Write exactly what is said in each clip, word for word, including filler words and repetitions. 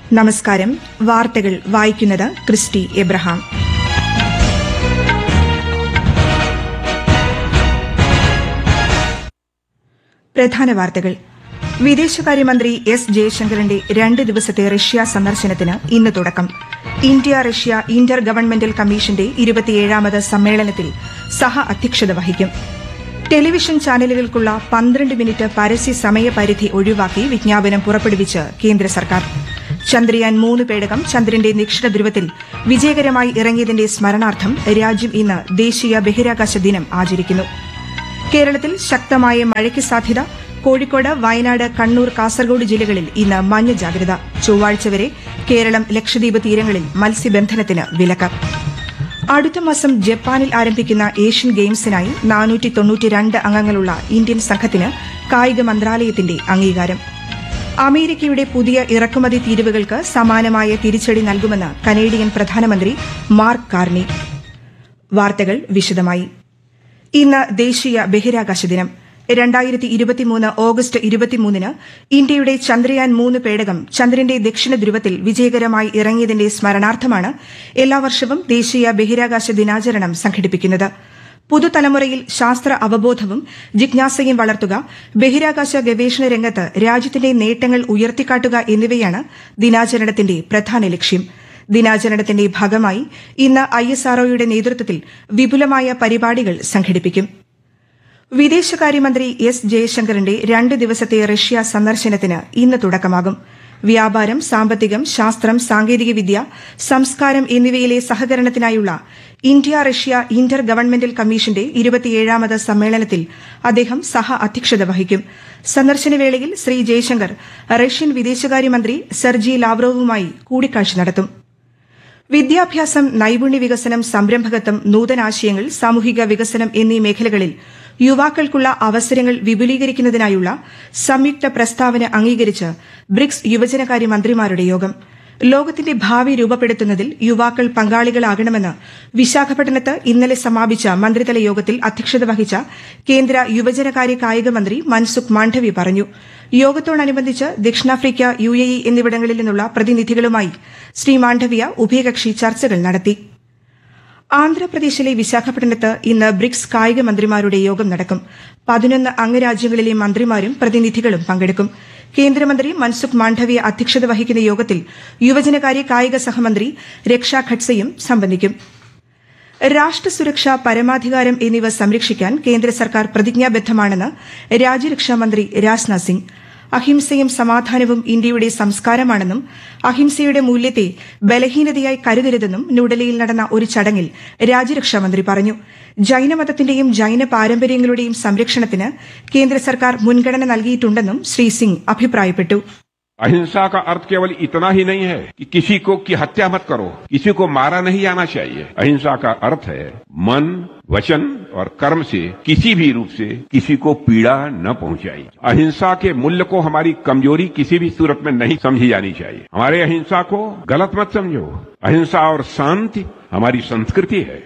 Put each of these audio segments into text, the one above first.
നമസ്കാരം. വാർത്തകൾ വായിക്കുന്നത് ക്രിസ്റ്റി എബ്രഹാം. പ്രധാന വാർത്തകൾ. വിദേശകാര്യമന്ത്രി എസ് ജയശങ്കറിന്റെ രണ്ട് ദിവസത്തെ റഷ്യ സന്ദർശനത്തിന് ഇന്ന് തുടക്കം. ഇന്ത്യ റഷ്യ ഇന്റർ ഗവൺമെന്റൽ കമ്മീഷന്റെ ഇരുപത്തിയേഴാമത് സമ്മേളനത്തിൽ സഹ അധ്യക്ഷത വഹിക്കും. ടെലിവിഷൻ ചാനലുകൾക്കുള്ള പന്ത്രണ്ട് മിനിറ്റ് പരസ്യ സമയപരിധി ഒഴിവാക്കി വിജ്ഞാപനം പുറപ്പെടുവിച്ച് കേന്ദ്ര സർക്കാർ. ചന്ദ്രയാൻ മൂന്ന് പേടകം ചന്ദ്രന്റെ ദക്ഷിണ ധ്രുവത്തിൽ വിജയകരമായി ഇറങ്ങിയതിന്റെ സ്മരണാർത്ഥം രാജ്യം ഇന്ന് ദേശീയ ബഹിരാകാശ ദിനം ആചരിക്കുന്നു. കേരളത്തിൽ ശക്തമായ മഴയ്ക്ക് സാധ്യത. കോഴിക്കോട്, വയനാട്, കണ്ണൂർ, കാസർഗോഡ് ജില്ലകളിൽ ഇന്ന് മഞ്ഞ ജാഗ്രത. ചൊവ്വാഴ്ച വരെ കേരളം, ലക്ഷദ്വീപ് തീരങ്ങളിൽ മത്സ്യബന്ധനത്തിന് വിലക്ക്. അടുത്ത മാസം ജപ്പാനിൽ ആരംഭിക്കുന്ന ഏഷ്യൻ ഗെയിംസിനായി നാനൂറ്റി തൊണ്ണൂറ്റിരണ്ട് അംഗങ്ങളുള്ള ഇന്ത്യൻ സംഘത്തിന് കായിക മന്ത്രാലയത്തിന്റെ അംഗീകാരം. അമേരിക്കയുടെ പുതിയ ഇറക്കുമതി തീരുവകൾക്ക് സമാനമായ തിരിച്ചടി നൽകുമെന്ന് കനേഡിയൻ പ്രധാനമന്ത്രി മാർക്ക് കാർണി. വാർത്തകൾ വിശദമായി. ഇന്ന് ദേശീയ ബഹിരാകാശ ദിനം. രണ്ടായിരത്തി ഇരുപത്തിമൂന്ന് ഓഗസ്റ്റ് ഇരുപത്തിമൂന്നിന് ഇന്ത്യയുടെ ചന്ദ്രയാൻ മൂന്ന് പേടകം ചന്ദ്രന്റെ ദക്ഷിണ ധ്രുവത്തിൽ വിജയകരമായി ഇറങ്ങിയതിന്റെ സ്മരണാർത്ഥമാണ് എല്ലാ വർഷവും ദേശീയ ബഹിരാകാശ ദിനാചരണം സംഘടിപ്പിക്കുന്നത്. പുതുതലമുറയിൽ ശാസ്ത്ര അവബോധവും ജിജ്ഞാസയും വളർത്തുക, ബഹിരാകാശ ഗവേഷണ രംഗത്ത് രാജ്യത്തിന്റെ നേട്ടങ്ങൾ ഉയർത്തിക്കാട്ടുക എന്നിവയാണ് ദിനാചരണത്തിന്റെ പ്രധാന ലക്ഷ്യം. ദിനാചരണത്തിന്റെ ഭാഗമായി ഇന്ന് ഐഎസ്ആർഒയുടെ നേതൃത്വത്തിൽ വിപുലമായ പരിപാടികൾ സംഘടിപ്പിക്കും. വിദേശകാര്യമന്ത്രി എസ് ജയശങ്കറിന്റെ രണ്ട് ദിവസത്തെ റഷ്യ സന്ദർശനത്തിന് ഇന്ന് തുടക്കമാകും. വ്യാപാരം, സാമ്പത്തികം, ശാസ്ത്രം, സാങ്കേതികവിദ്യ, സംസ്കാരം എന്നിവയിലെ സഹകരണത്തിനായുള്ള ഇന്ത്യ റഷ്യ ഇന്റർ ഗവൺമെന്റൽ കമ്മീഷന്റെ ഇരുപത്തിയേഴാമത് സമ്മേളനത്തിൽ അദ്ദേഹം സഹ അധ്യക്ഷത വഹിക്കും. സന്ദർശനവേളയിൽ ശ്രീ ജയശങ്കർ റഷ്യൻ വിദേശകാര്യമന്ത്രി സെർജി ലാവ്റോവുമായി കൂടിക്കാഴ്ച നടത്തും. വിദ്യാഭ്യാസം, നൈപുണ്യ വികസനം, സംരംഭകത്വം, നൂതനാശയങ്ങൾ, സാമൂഹിക വികസനം എന്നീ മേഖലകളിൽ യുവാക്കൾക്കുള്ള അവസരങ്ങൾ വിപുലീകരിക്കുന്നതിനായുള്ള സംയുക്ത പ്രസ്താവന അംഗീകരിച്ച് ബ്രിക്സ് യുവജനകാര്യ മന്ത്രിമാരുടെ യോഗം. ലോകത്തിന്റെ ഭാവി രൂപപ്പെടുത്തുന്നതിൽ യുവാക്കൾ പങ്കാളികളാകണമെന്ന് വിശാഖപട്ടണത്ത് ഇന്നലെ സമാപിച്ച മന്ത്രിതല യോഗത്തിൽ അധ്യക്ഷത വഹിച്ച കേന്ദ്ര യുവജനകാര്യ കായിക മന്ത്രി മൻസുഖ് മാണ്ഡവ്യ പറഞ്ഞു. യോഗത്തോടനുബന്ധിച്ച് ദക്ഷിണാഫ്രിക്ക, യു എ ഇ എന്നിവിടങ്ങളിൽ നിന്നുള്ള പ്രതിനിധികളുമായി ശ്രീ മാണ്ഡവ്യ ഉഭയകക്ഷി ചർച്ചകൾ നടത്തി. ആന്ധ്രാപ്രദേശിലെ വിശാഖപട്ടണത്ത് ഇന്ന് ബ്രിക്സ് കായിക മന്ത്രിമാരുടെ യോഗം നടക്കും. പതിനൊന്ന് അംഗരാജ്യങ്ങളിലെ മന്ത്രിമാരും പ്രതിനിധികളും പങ്കെടുക്കും. കേന്ദ്രമന്ത്രി മൻസുഖ് മാണ്ഡവ്യ അധ്യക്ഷത വഹിക്കുന്ന യോഗത്തിൽ യുവജനകാര്യ കായിക സഹമന്ത്രി രക്ഷാ ഖഡ്സെയും സംബന്ധിക്കും. രാഷ്ട്രസുരക്ഷ, പരമാധികാരം എന്നിവ സംരക്ഷിക്കാൻ കേന്ദ്ര സർക്കാർ പ്രതിജ്ഞാബദ്ധമാണെന്ന് രാജ്യരക്ഷാമന്ത്രി രാജ്നാഥ് സിംഗ്. അഹിംസയും സമാധാനവും ഇന്ത്യയുടെ സംസ്കാരമാണെന്നും അഹിംസയുടെ മൂല്യത്തെ ബലഹീനതയായി കരുതരുതെന്നും ന്യൂഡൽഹിയിൽ നടന്ന ഒരു ചടങ്ങിൽ രാജ്യരക്ഷാമന്ത്രി പറഞ്ഞു. ജൈനമതത്തിന്റെയും ജൈന പാരമ്പര്യങ്ങളുടെയും സംരക്ഷണത്തിന് കേന്ദ്ര സർക്കാർ മുൻഗണന നൽകിയിട്ടുണ്ടെന്നും ശ്രീ സിംഗ് അഭിപ്രായപ്പെട്ടു. अहिंसा का अर्थ केवल इतना ही नहीं है कि किसी को की हत्या मत करो, किसी को मारा नहीं जाना चाहिए. अहिंसा का अर्थ है मन, वचन और कर्म से किसी भी रूप से किसी को पीड़ा न पहुंचाई. अहिंसा के मूल्य को हमारी कमजोरी किसी भी सूरत में नहीं समझी जानी चाहिए. हमारे अहिंसा को गलत मत समझो. अहिंसा और शांति हमारी संस्कृति है.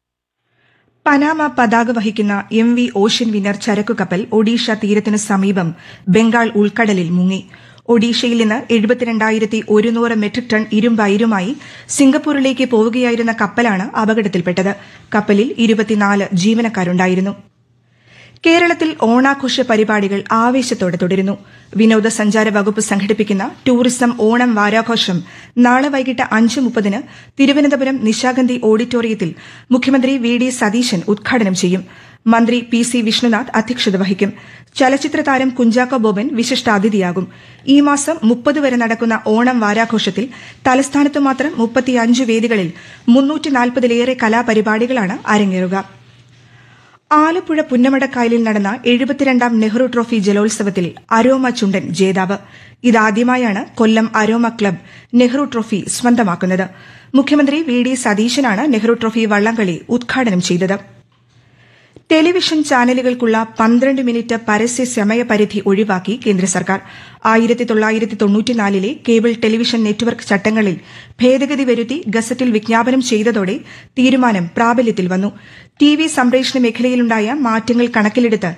പനാമ പതാക വഹിക്കുന്ന എം വി ഓഷ്യൻ വിന്നർ ചരക്കു കപ്പൽ ഒഡീഷ തീരത്തിനു സമീപം ബംഗാൾ ഉൾക്കടലിൽ മുങ്ങി. ഒഡീഷയിൽ നിന്ന് എഴുപത്തിരണ്ടായിരത്തി ഒരുന്നൂറ് മെട്രിക് ടൺ ഇരുമ്പ് അയിരുമായി സിംഗപ്പൂരിലേക്ക് പോവുകയായിരുന്ന കപ്പലാണ് അപകടത്തിൽപ്പെട്ടത്. കപ്പലിൽ ഇരുപത്തിനാല് ജീവനക്കാരുണ്ടായിരുന്നു. കേരളത്തിൽ ഓണാഘോഷ പരിപാടികൾ ആവേശത്തോടെ തുടരുന്നു. വിനോദസഞ്ചാര വകുപ്പ് സംഘടിപ്പിക്കുന്ന ടൂറിസം ഓണം വാരാഘോഷം നാളെ വൈകിട്ട് അഞ്ച് മുപ്പതിന് തിരുവനന്തപുരം നിശാഗന്ധി ഓഡിറ്റോറിയത്തിൽ മുഖ്യമന്ത്രി വി ഡി സതീശൻ ഉദ്ഘാടനം ചെയ്യും. മന്ത്രി പി സി വിഷ്ണുനാഥ് അധ്യക്ഷത വഹിക്കും. ചലച്ചിത്ര താരം കുഞ്ചാക്കോ ബോബൻ വിശിഷ്ടാതിഥിയാകും. ഈ മാസം മുപ്പത് വരെ നടക്കുന്ന ഓണം വാരാഘോഷത്തിൽ തലസ്ഥാനത്ത് മാത്രം മുപ്പത്തിയഞ്ച് വേദികളിൽ മുന്നൂറ്റി നാൽപ്പതിലേറെ കലാപരിപാടികളാണ് അരങ്ങേറുക. ആലപ്പുഴ പുന്നമടക്കായലിൽ നടന്ന എഴുപത്തിരണ്ടാം നെഹ്റു ട്രോഫി ജലോത്സവത്തിൽ അരോമ ചുണ്ടൻ ജേതാവ്. ഇതാദ്യമായാണ് കൊല്ലം അരോമ ക്ലബ് നെഹ്റു ട്രോഫി സ്വന്തമാക്കുന്നത്. മുഖ്യമന്ത്രി വി ഡി സതീശനാണ് നെഹ്റു ട്രോഫി വള്ളംകളി ഉദ്ഘാടനം ചെയ്തത്. ടെലിവിഷൻ ചാനലുകൾക്കുള്ള പന്ത്രണ്ട് മിനിറ്റ് പരസ്യ സമയപരിധി ഒഴിവാക്കി കേന്ദ്ര സർക്കാർ. ആയിരത്തി തൊള്ളായിരത്തി തൊണ്ണൂറ്റിനാലിലെ കേബിൾ ടെലിവിഷൻ നെറ്റ്വർക്ക് ചട്ടങ്ങളിൽ ഭേദഗതി വരുത്തി ഗസറ്റിൽ വിജ്ഞാപനം ചെയ്തതോടെ തീരുമാനം പ്രാബല്യത്തിൽ വന്നു. ടി വി സംപ്രേഷണ മേഖലയിലുണ്ടായ മാറ്റങ്ങൾ കണക്കിലെടുത്ത്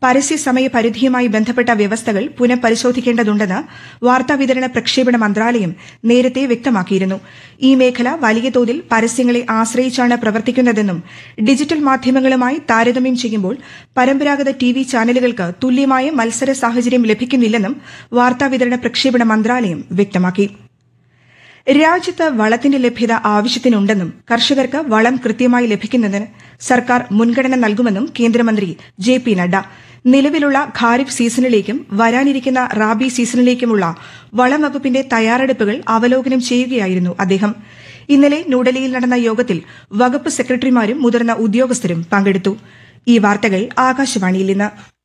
പരസ്യ സമയ പരിധിയുമായി ബന്ധപ്പെട്ട വ്യവസ്ഥകൾ പുനഃപരിശോധിക്കേണ്ടതുണ്ടെന്ന് വാർത്താവിതരണ പ്രക്ഷേപണ മന്ത്രാലയം നേരത്തെ വ്യക്തമാക്കിയിരുന്നു. ഈ മേഖല വലിയ തോതിൽ പരസ്യങ്ങളെ ആശ്രയിച്ചാണ് പ്രവർത്തിക്കുന്നതെന്നും ഡിജിറ്റൽ മാധ്യമങ്ങളുമായി താരതമ്യം ചെയ്യുമ്പോൾ പരമ്പരാഗത ടിവി ചാനലുകൾക്ക് തുല്യമായ മത്സര സാഹചര്യം ലഭിക്കുന്നില്ലെന്നും വാർത്താവിതരണ പ്രക്ഷേപണ മന്ത്രാലയം വ്യക്തമാക്കി. രാജ്യത്ത് വളത്തിന്റെ ലഭ്യത ആവശ്യത്തിനുണ്ടെന്നും കർഷകർക്ക് വളം കൃത്യമായി ലഭിക്കുന്നതിന് സർക്കാർ മുൻഗണന നൽകുമെന്നും കേന്ദ്രമന്ത്രി ജെ പി നഡ്ഡ നിലവിലുള്ള ഖാരിഫ് സീസണിലേക്കും വരാനിരിക്കുന്ന റാബി സീസണിലേക്കുമുള്ള വളം വകുപ്പിന്റെ തയ്യാറെടുപ്പുകൾ അവലോകനം ചെയ്യുകയായിരുന്നു അദ്ദേഹം. ഇന്നലെ ന്യൂഡൽഹിയിൽ നടന്ന യോഗത്തിൽ വകുപ്പ് സെക്രട്ടറിമാരും മുതിർന്ന ഉദ്യോഗസ്ഥരും പങ്കെടുത്തു. ഈ വാർത്തകൾ ആകാശവാണിയിൽ നിന്ന്.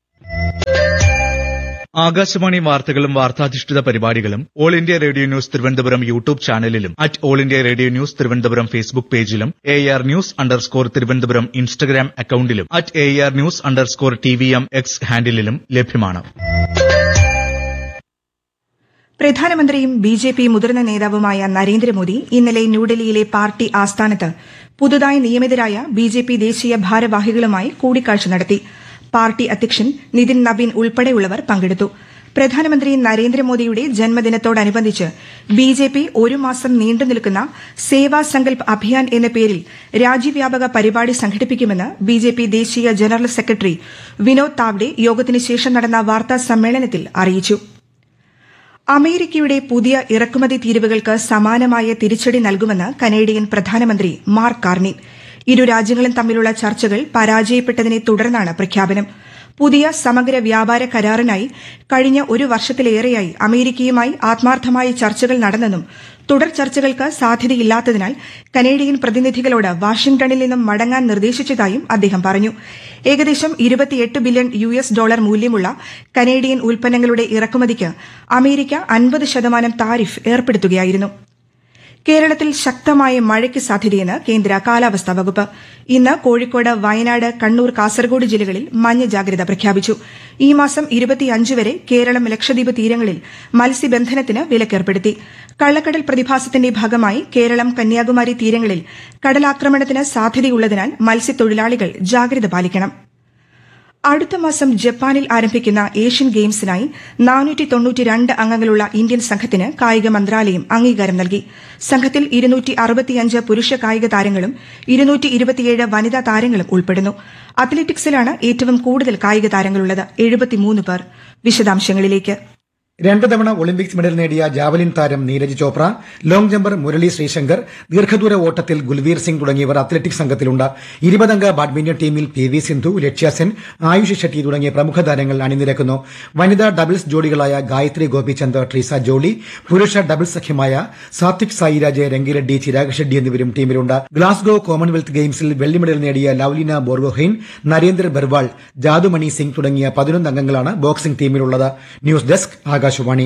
ആകാശവാണി വാർത്തകളും വാർത്താധിഷ്ഠിത പരിപാടികളും all India radio news Thiruvananthapuram YouTube ചാനലിലും at all India radio news Thiruvananthapuram Facebook പേജിലും A R news underscore Thiruvananthapuram Instagram അക്കൌണ്ടിലും at A R news underscore T V M X ഹാൻഡിലും ലഭ്യമാണ്. പ്രധാനമന്ത്രിയും ബി ജെ പി മുതിർന്ന നേതാവുമായ നരേന്ദ്രമോദി ഇന്നലെ ന്യൂഡൽഹിയിലെ പാർട്ടി ആസ്ഥാനത്ത് പുതുതായി നിയമിതരായ ബി ജെ പി ദേശീയ ഭാരവാഹികളുമായി കൂടിക്കാഴ്ച നടത്തി. പാർട്ടി അധ്യക്ഷൻ നിതിൻ നബീൻ ഉൾപ്പെടെയുള്ളവർ പങ്കെടുത്തു. പ്രധാനമന്ത്രി നരേന്ദ്രമോദിയുടെ ജന്മദിനത്തോടനുബന്ധിച്ച് ബി ജെ പി ഒരു മാസം നീണ്ടുനിൽക്കുന്ന സേവാ സങ്കൽപ് അഭിയാൻ എന്ന പേരിൽ രാജ്യവ്യാപക പരിപാടി സംഘടിപ്പിക്കുമെന്ന് ബി ജെ പി ദേശീയ ജനറൽ സെക്രട്ടറി വിനോദ് താവ്ഡെ യോഗത്തിന് ശേഷം നടന്ന വാർത്താ സമ്മേളനത്തിൽ അറിയിച്ചു. അമേരിക്കയുടെ പുതിയ ഇറക്കുമതി തീരുവകൾക്ക് സമാനമായ തിരിച്ചടി നൽകുമെന്ന് കനേഡിയൻ പ്രധാനമന്ത്രി മാർക്ക് കാർണി. ഇരു രാജ്യങ്ങളും തമ്മിലുള്ള ചർച്ചകൾ പരാജയപ്പെട്ടതിനെ തുടർന്നാണ് പ്രഖ്യാപനം. പുതിയ സമഗ്ര വ്യാപാര കരാറിനായി കഴിഞ്ഞ ഒരു വർഷത്തിലേറെയായി അമേരിക്കയുമായി ആത്മാർത്ഥമായ ചർച്ചകൾ നടന്നെന്നും തുടർ ചർച്ചകൾക്ക് സാധ്യതയില്ലാത്തതിനാൽ കനേഡിയൻ പ്രതിനിധികളോട് വാഷിംഗ്ടണിൽ നിന്നും മടങ്ങാൻ നിർദ്ദേശിച്ചതായും അദ്ദേഹം പറഞ്ഞു. ഏകദേശം ഇരുപത്തിയെട്ട് ബില്യൺ യു എസ് ഡോളർ മൂല്യമുള്ള കനേഡിയൻ ഉൽപ്പന്നങ്ങളുടെ ഇറക്കുമതിക്ക് അമേരിക്ക അൻപത് ശതമാനം താരിഫ് ഏർപ്പെടുത്തുകയായിരുന്നു. കേരളത്തിൽ ശക്തമായ മഴയ്ക്ക് സാധ്യതയെന്ന് കേന്ദ്ര കാലാവസ്ഥാ വകുപ്പ്. ഇന്ന് കോഴിക്കോട്, വയനാട്, കണ്ണൂർ, കാസർഗോഡ് ജില്ലകളിൽ മഞ്ഞ ജാഗ്രത പ്രഖ്യാപിച്ചു. ഈ മാസം ഇരുപത്തിയഞ്ച് വരെ കേരളം, ലക്ഷദ്വീപ് തീരങ്ങളിൽ മത്സ്യബന്ധനത്തിന് വിലക്കേർപ്പെടുത്തി. കള്ളക്കടൽ പ്രതിഭാസത്തിന്റെ ഭാഗമായി കേരളം, കന്യാകുമാരി തീരങ്ങളിൽ കടലാക്രമണത്തിന് സാധ്യതയുള്ളതിനാൽ മത്സ്യത്തൊഴിലാളികൾ ജാഗ്രത പാലിക്കണം. അടുത്ത മാസം ജപ്പാനിൽ ആരംഭിക്കുന്ന ഏഷ്യൻ ഗെയിംസിനായി നാനൂറ്റി തൊണ്ണൂറ്റിരണ്ട് അംഗങ്ങളുള്ള ഇന്ത്യൻ സംഘത്തിന് കായിക മന്ത്രാലയം അംഗീകാരം നൽകി. സംഘത്തിൽ ഇരുന്നൂറ്റി അറുപത്തിയഞ്ച് പുരുഷ കായിക താരങ്ങളും ഇരുന്നൂറ്റി ഇരുപത്തിയേഴ് വനിതാ താരങ്ങളും ഉൾപ്പെടുന്നു. അത്ലറ്റിക്സിലാണ് ഏറ്റവും കൂടുതൽ കായിക താരങ്ങളുള്ളത്, എഴുപത്തിമൂന്ന് പേർ. വിശദാംശങ്ങളിലേക്ക്. രണ്ട് തവണ ഒളിമ്പിക്സ് മെഡൽ നേടിയ ജാവലിൻ താരം നീരജ് ചോപ്ര, ലോങ് ജമ്പർ മുരളി ശ്രീശങ്കർ, ദീർഘദൂര ഓട്ടത്തിൽ ഗുൽവീർ സിംഗ് തുടങ്ങിയവർ അത്ലറ്റിക്സ് സംഘത്തിലുണ്ട്. ഇരുപതംഗ ബാഡ്മിന്റൺ ടീമിൽ പി വി സിന്ധു, ലക്ഷ്യ സെൻ, ആയുഷ് ഷെട്ടി തുടങ്ങിയ പ്രമുഖ താരങ്ങൾ അണിനിരക്കുന്നു. വനിതാ ഡബിൾസ് ജോഡികളായ ഗായത്രി ഗോപിചന്ദ്, ട്രീസ ജോളി, പുരുഷ ഡബിൾസ് സഖ്യമായ സാത്വിക് സായിരാജ്, രംഗിറെഡ്ഡി, ചിരാഗ് ഷെഡ്ഡി എന്നിവരും ടീമിലുണ്ട്. ഗ്ലാസ്ഗോ കോമൺവെൽത്ത് ഗെയിംസിൽ വെള്ളി മെഡൽ നേടിയ ലവ്ലിന ബോർഗോഹെയ്ൻ, നരേന്ദ്ര ബർവാൾ, ജാദുമണി സിംഗ് തുടങ്ങിയ പതിനൊന്ന് അംഗങ്ങളാണ് ബോക്സിംഗ് ടീമിലുള്ളത്. News desk Akashvani.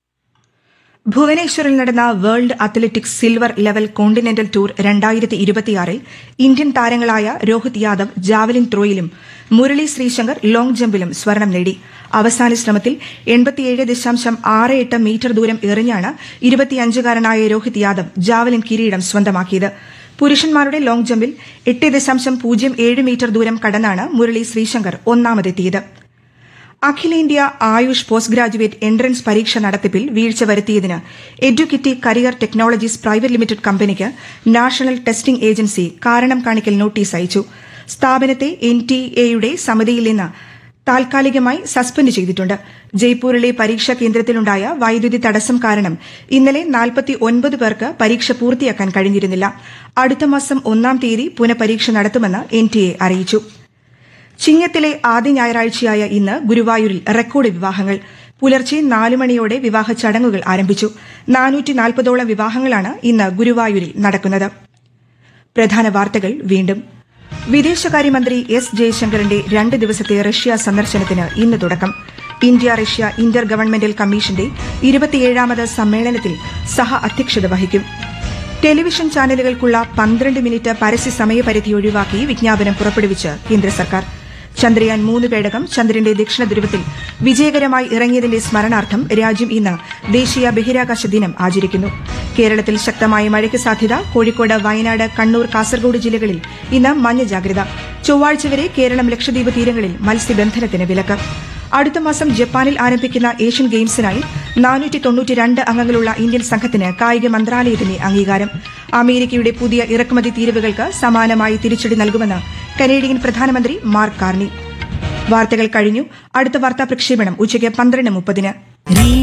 ഭുവനേശ്വറിൽ നടന്ന world athletics silver level continental tour രണ്ടായിരത്തി ഇരുപത്തിയാറിൽ ഇന്ത്യൻ താരങ്ങളായ രോഹിത് യാദവ് ജാവലിൻ ത്രോയിലും മുരളി ശ്രീശങ്കർ ലോങ് ജമ്പിലും സ്വർണം നേടി. അവസാന ശ്രമത്തിൽ എൺപത്തിയേഴ് ദശാംശം ആറ് എട്ട് മീറ്റർ ദൂരം എറിഞ്ഞാണ് ഇരുപത്തിയഞ്ചുകാരനായ രോഹിത് യാദവ് ജാവലിൻ കിരീടം സ്വന്തമാക്കിയത്. പുരുഷന്മാരുടെ ലോങ് ജമ്പിൽ എട്ട് ദശാംശം പൂജ്യം ഏഴ് മീറ്റർ ദൂരം കടന്നാണ് മുരളി ശ്രീശങ്കർ ഒന്നാമതെത്തിയത്. അഖിലേന്ത്യാ ആയുഷ് പോസ്റ്റ് ഗ്രാജുവേറ്റ് എൻട്രൻസ് പരീക്ഷ നടത്തിപ്പിൽ വീഴ്ച വരുത്തിയതിന് എഡ്യൂക്കിറ്റി കരിയർ ടെക്നോളജീസ് പ്രൈവറ്റ് ലിമിറ്റഡ് കമ്പനിക്ക് നാഷണൽ ടെസ്റ്റിംഗ് ഏജൻസി കാരണം കാണിക്കൽ നോട്ടീസ് അയച്ചു. സ്ഥാപനത്തെ എൻ ടി എയുടെ സമിതിയിൽ നിന്ന് താൽക്കാലികമായി സസ്പെൻഡ് ചെയ്തിട്ടുണ്ട്. ജയ്പൂരിലെ പരീക്ഷാ കേന്ദ്രത്തിലുണ്ടായ വൈദ്യുതി തടസ്സം കാരണം ഇന്നലെ നാൽപ്പത്തി ഒൻപത് പേർക്ക് പരീക്ഷ പൂർത്തിയാക്കാൻ കഴിഞ്ഞിരുന്നില്ല. അടുത്ത മാസം ഒന്നാം തീയതി പുനഃപരീക്ഷ നടത്തുമെന്ന് എൻ ടി എ അറിയിച്ചു. ചിങ്ങത്തിലെ ആദ്യ ഞായറാഴ്ചയായ ഇന്ന് ഗുരുവായൂരിൽ റെക്കോർഡ് വിവാഹങ്ങൾ. പുലർച്ചെ നാലു മണിയോടെ വിവാഹ ചടങ്ങുകൾ ആരംഭിച്ചു. നാനൂറ്റി നാൽപ്പതോളം വിവാഹങ്ങളാണ് ഇന്ന് ഗുരുവായൂരിൽ നടക്കുന്നത്. പ്രധാന വാർത്തകൾ വീണ്ടും. വിദേശകാര്യമന്ത്രി എസ് ജയശങ്കറിന്റെ രണ്ട് ദിവസത്തെ റഷ്യ സന്ദർശനത്തിന് ഇന്ന് തുടക്കം. ഇന്ത്യ റഷ്യ ഇന്റർ ഗവൺമെന്റൽ കമ്മീഷന്റെ ഇരുപത്തിയേഴാമത് സമ്മേളനത്തിൽ സഹ അധ്യക്ഷത വഹിക്കും. ടെലിവിഷൻ ചാനലുകൾക്കുള്ള പന്ത്രണ്ട് മിനിറ്റ് പരസ്യ സമയപരിധി ഒഴിവാക്കി വിജ്ഞാപനം പുറപ്പെടുവിച്ച് കേന്ദ്ര സർക്കാർ. ചന്ദ്രയാൻ മൂന്ന് പേടകം ചന്ദ്രന്റെ ദക്ഷിണ ധ്രുവത്തിൽ വിജയകരമായി ഇറങ്ങിയതിന്റെ സ്മരണാർത്ഥം രാജ്യം ഇന്ന് ദേശീയ ബഹിരാകാശ ദിനം ആചരിക്കുന്നു. കേരളത്തിൽ ശക്തമായ മഴയ്ക്ക് സാധ്യത. കോഴിക്കോട്, വയനാട്, കണ്ണൂർ, കാസർഗോഡ് ജില്ലകളിൽ ഇന്ന് മഞ്ഞ ജാഗ്രത. ചൊവ്വാഴ്ച വരെ കേരളം ലക്ഷദ്വീപ് തീരങ്ങളിൽ മത്സ്യബന്ധനത്തിന് വിലക്ക്. അടുത്ത മാസം ജപ്പാനിൽ ആരംഭിക്കുന്ന ഏഷ്യൻ ഗെയിംസിനായി നാനൂറ്റി തൊണ്ണൂറ്റിരണ്ട് അംഗങ്ങളുള്ള ഇന്ത്യൻ സംഘത്തിന് കായിക മന്ത്രാലയത്തിന്റെ അംഗീകാരം. അമേരിക്കയുടെ പുതിയ ഇറക്കുമതി തീരുവകൾക്ക് സമാനമായി തിരിച്ചടി നൽകുമെന്ന് കനേഡിയൻ പ്രധാനമന്ത്രി മാർക്ക് കാർണി. വാർത്തകൾ കഴിഞ്ഞു. അടുത്ത വാർത്താ പ്രക്ഷേപണം ഉച്ചയ്ക്ക് പന്ത്രണ്ട് മുപ്പതിന്.